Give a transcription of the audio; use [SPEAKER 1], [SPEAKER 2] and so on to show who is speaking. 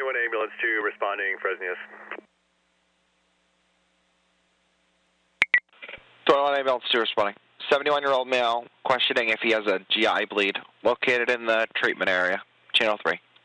[SPEAKER 1] 71 ambulance 2 responding, Fresnius.
[SPEAKER 2] 21 ambulance 2 responding. 71-year-old male questioning if he has a GI bleed located in the treatment area. Channel 3.